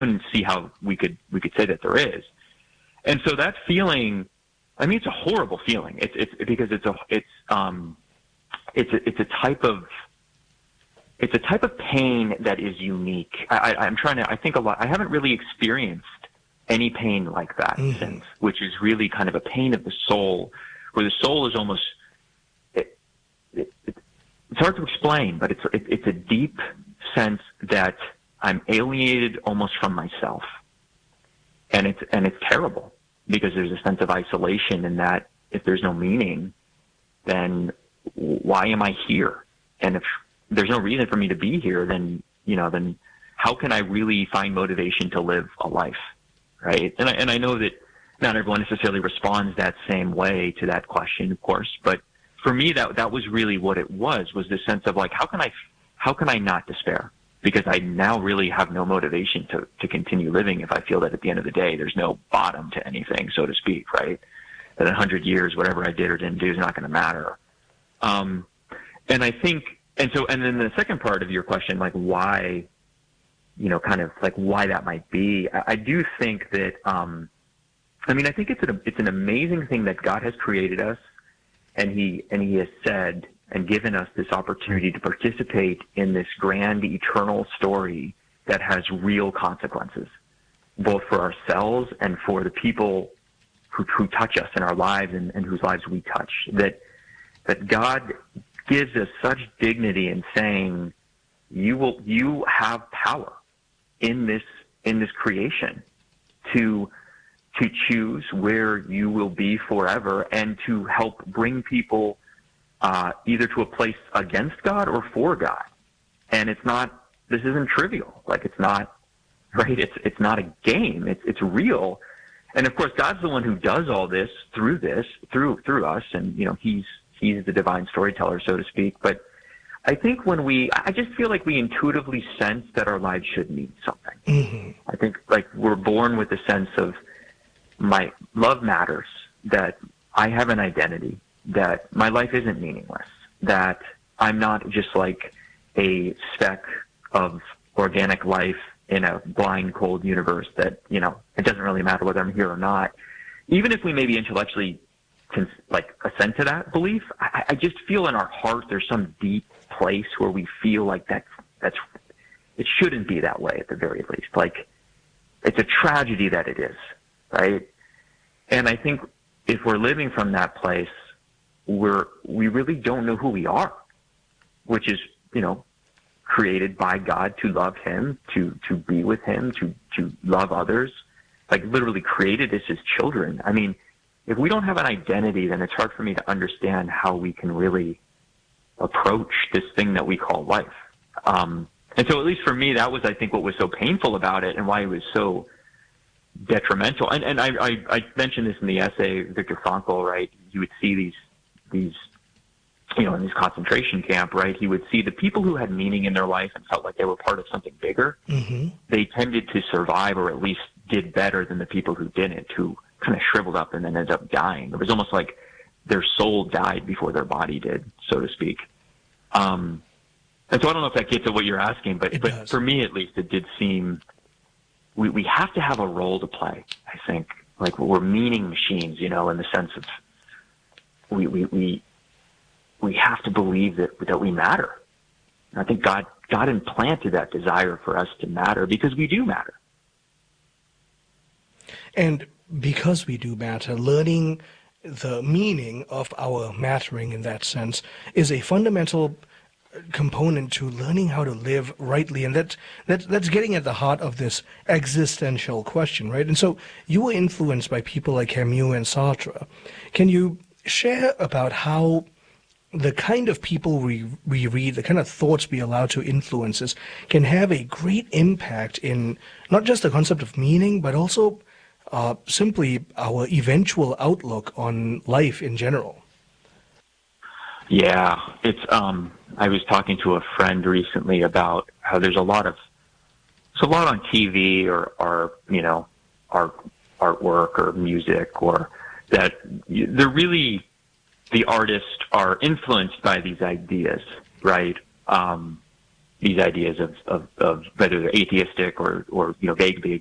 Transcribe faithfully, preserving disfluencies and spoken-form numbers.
couldn't see how we could we could say that there is. And so that feeling, I mean, it's a horrible feeling. It's it's because it's a it's um it's a, it's a type of it's a type of pain that is unique. I, I, I'm trying to I think a lot. I haven't really experienced any pain like that mm-hmm. since, which is really kind of a pain of the soul, where the soul is almost it, it, it, it's hard to explain, but it's it, it's a deep sense that I'm alienated almost from myself. And it's, and it's terrible because there's a sense of isolation in that if there's no meaning, then why am I here? And if there's no reason for me to be here, then, you know, then how can I really find motivation to live a life? Right. And I, and I know that not everyone necessarily responds that same way to that question, of course, but for me, that, that was really what it was, was this sense of like, how can I, how can I not despair? Because I now really have no motivation to, to continue living if I feel that at the end of the day, there's no bottom to anything, so to speak, right? That in a hundred years, whatever I did or didn't do is not going to matter. Um, and I think, and so, and then the second part of your question, like why, you know, kind of like why that might be, I, I do think that, um, I mean, I think it's an, it's an amazing thing that God has created us and he, and he has said, and given us this opportunity to participate in this grand eternal story that has real consequences, both for ourselves and for the people who, who touch us in our lives and, and whose lives we touch. That that God gives us such dignity in saying, you will you have power in this in this creation to to choose where you will be forever and to help bring people Uh, either to a place against God or for God. And it's not, this isn't trivial. Like it's not, right? It's, it's not a game. It's, it's real. And of course, God's the one who does all this through this, through, through us. And, you know, he's, he's the divine storyteller, so to speak. But I think when we, I just feel like we intuitively sense that our lives should mean something. Mm-hmm. I think like we're born with the sense of my love matters, that I have an identity, that my life isn't meaningless, that I'm not just like a speck of organic life in a blind, cold universe that, you know, it doesn't really matter whether I'm here or not. Even if we maybe intellectually can, like, assent to that belief, I, I just feel in our heart there's some deep place where we feel like that's, that's, it shouldn't be that way at the very least. Like, it's a tragedy that it is, right? And I think if we're living from that place, we're, we really don't know who we are, which is, you know, created by God to love him, to, to be with him, to, to love others, like literally created us as children. I mean, if we don't have an identity, then it's hard for me to understand how we can really approach this thing that we call life. Um, and so at least for me, that was, I think, what was so painful about it and why it was so detrimental. And, and I, I, I mentioned this in the essay, Viktor Frankl, right? You would see these, these, you know, in this concentration camp, right, he would see the people who had meaning in their life and felt like they were part of something bigger. Mm-hmm. They tended to survive or at least did better than the people who didn't, who kind of shriveled up and then ended up dying. It was almost like their soul died before their body did, so to speak. Um, and so I don't know if that gets at what you're asking, but, but for me at least, it did seem we, we have to have a role to play, I think. Like we're meaning machines, you know, in the sense of we, we, we, we have to believe that, that we matter. And I think God, God implanted that desire for us to matter because we do matter. And because we do matter, learning the meaning of our mattering in that sense is a fundamental component to learning how to live rightly. And that, that, that's getting at the heart of this existential question, right? And so you were influenced by people like Camus and Sartre. Can you share about how the kind of people we, we read, the kind of thoughts we allow to influence us can have a great impact in not just the concept of meaning, but also uh, simply our eventual outlook on life in general? Yeah, it's, um, I was talking to a friend recently about how there's a lot of, there's a lot on T V or, or, you know, art, artwork or music or that they're really, the artists are influenced by these ideas, right? Um, these ideas of, of, of whether they're atheistic or, or, you know, vaguely